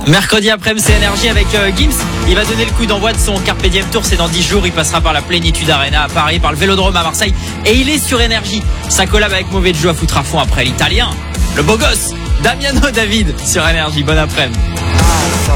Mercredi après-midi, c'est Énergie avec Gims. Il va donner le coup d'envoi de son Carpe Diem Tour. C'est dans 10 jours. Il passera par la Plénitude Arena à Paris, par le Vélodrome à Marseille. Et il est sur Énergie. Sa collab avec Mauvais Jeu à foutre à fond après l'Italien, le beau gosse, Damiano David sur Énergie. Bon après-midi.